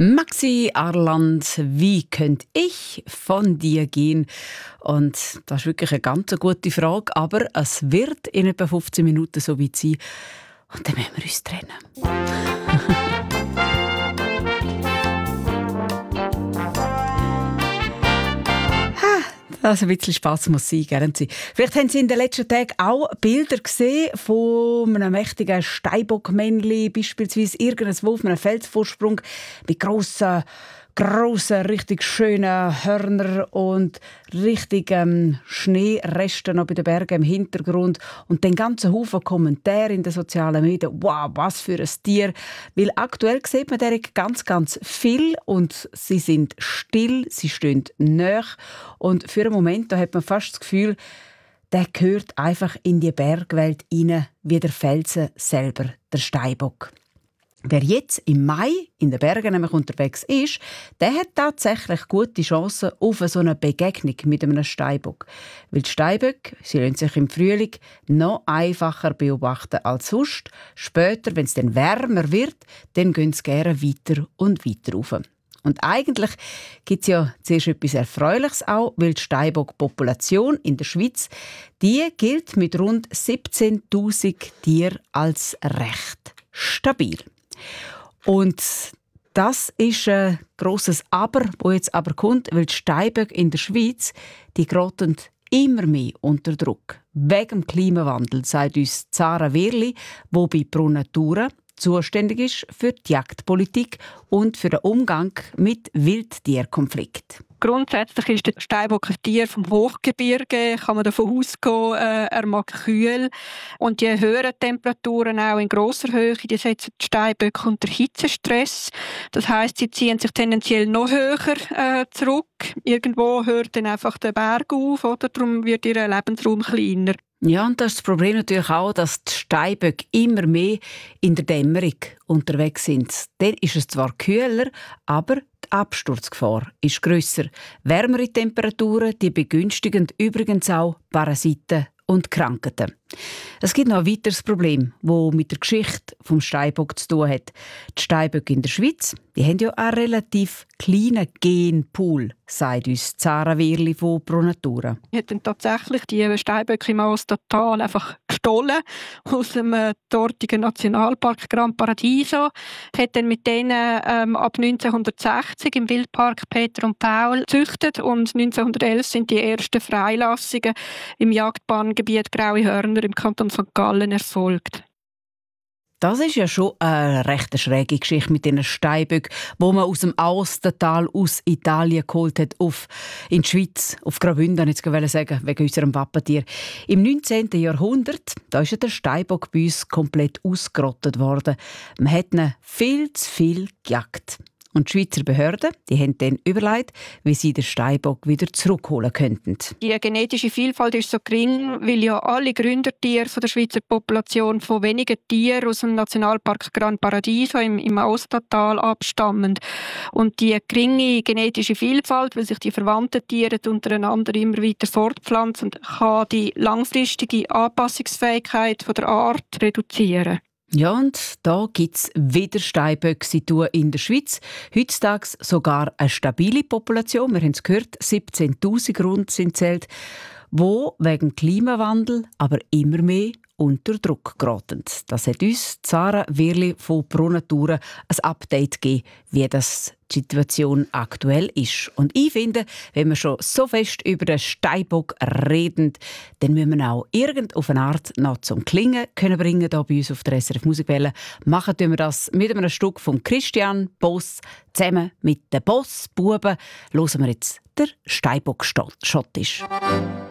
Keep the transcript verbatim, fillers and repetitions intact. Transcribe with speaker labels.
Speaker 1: Maxi Arland, wie könnte ich von dir gehen? Und das ist wirklich eine ganz gute Frage, aber es wird in etwa fünfzehn Minuten so weit sein. Und dann müssen wir uns trennen. Also ein bisschen Spass muss sein, gell? Vielleicht haben Sie in den letzten Tagen auch Bilder gesehen von einem mächtigen Steinbockmännchen, beispielsweise irgendein Wolf mit einem Felsvorsprung mit grossen, grossen, richtig schönen Hörnern und richtig ähm, Schneeresten noch bei den Bergen im Hintergrund und den ganzen Haufen Kommentare in den sozialen Medien. Wow, was für ein Tier! Weil aktuell sieht man direkt ganz, ganz viel und sie sind still, sie stehen nahe und für einen Moment da hat man fast das Gefühl, der gehört einfach in die Bergwelt rein, wie der Felsen selber, der Steinbock. Wer jetzt im Mai in den Bergen nämlich unterwegs ist, der hat tatsächlich gute Chancen auf so eine Begegnung mit einem Steinbock. Weil die Steinböcke, sie lassen sich im Frühling noch einfacher beobachten als sonst. Später, wenn es dann wärmer wird, dann gehen sie gerne weiter und weiter rauf. Und eigentlich gibt es ja zuerst etwas Erfreuliches auch, weil die Steinbock-Population in der Schweiz, die gilt mit rund siebzehntausend Tieren als recht stabil. Und das ist ein grosses Aber, das jetzt aber kommt, weil die Steinböcke in der Schweiz, die geraten immer mehr unter Druck. Wegen dem Klimawandel, sagt uns Zara Wehrli, die bei ProNatura zuständig ist für die Jagdpolitik und für den Umgang mit Wildtierkonflikten.
Speaker 2: Grundsätzlich ist der Steinbock ein Tier vom Hochgebirge, kann man davon ausgehen, äh, er mag kühl. Und die höheren Temperaturen auch in grosser Höhe, die setzen die Steinböcke unter Hitzestress. Das heisst, sie ziehen sich tendenziell noch höher äh, zurück. Irgendwo hört dann einfach der Berg auf, oder? Darum wird ihr Lebensraum kleiner.
Speaker 1: Ja, und das ist das Problem natürlich auch, dass die Steinböcke immer mehr in der Dämmerung unterwegs sind. Dann ist es zwar kühler, aber die Absturzgefahr ist grösser. Wärmere Temperaturen die begünstigen übrigens auch Parasiten und Krankheiten. Es gibt noch ein weiteres Problem, das mit der Geschichte des Steinbock zu tun hat. Die Steinböcke in der Schweiz die haben ja einen relativ kleinen Genpool, sagt uns Zara Wehrli von ProNatura.
Speaker 2: Wir haben tatsächlich die Steinböcke im Aostatal einfach gestohlen aus dem äh, dortigen Nationalpark Gran Paradiso. Wir haben dann mit denen ähm, ab neunzehnhundertsechzig im Wildpark Peter und Paul gezüchtet und neunzehnhundertelf sind die ersten Freilassungen im Jagdbahngebiet Graue Hörner im Kanton Sankt Gallen erfolgt.
Speaker 1: Das ist ja schon eine recht schräge Geschichte mit diesen Steinböcken, die man aus dem Aostatal aus Italien geholt hat, auf in die Schweiz, auf Graubünden, jetzt wollte ich sagen, wegen unserem Wappentier. Im neunzehnten Jahrhundert da ist der Steinbock bei uns komplett ausgerottet worden. Man hat ihn viel zu viel gejagt. Und die Schweizer Behörden die haben dann überlegt, wie sie den Steinbock wieder zurückholen könnten.
Speaker 2: Die genetische Vielfalt ist so gering, weil ja alle Gründertiere der Schweizer Population von wenigen Tieren aus dem Nationalpark Gran Paradiso im, im Aostatal abstammen. Und die geringe genetische Vielfalt, weil sich die verwandten Tiere untereinander immer weiter fortpflanzen, kann die langfristige Anpassungsfähigkeit der Art reduzieren.
Speaker 1: Ja, und da gibt es wieder Steinböcke in der Schweiz. Heutzutage sogar eine stabile Population. Wir haben es gehört, siebzehntausend rund sind zählt, wo wegen Klimawandel aber immer mehr unter Druck geraten. Das hat uns Zara Wehrli von ProNatura ein Update gegeben, wie das die Situation aktuell ist. Und ich finde, wenn wir schon so fest über den Steinbock reden, dann müssen wir auch irgend auf eine Art noch zum Klingen können bringen hier bei uns auf der S R F Musikwelle. Machen wir das mit einem Stück von Christian Boss zusammen mit den Boss-Buben. Hören wir jetzt den Steinbock schottisch.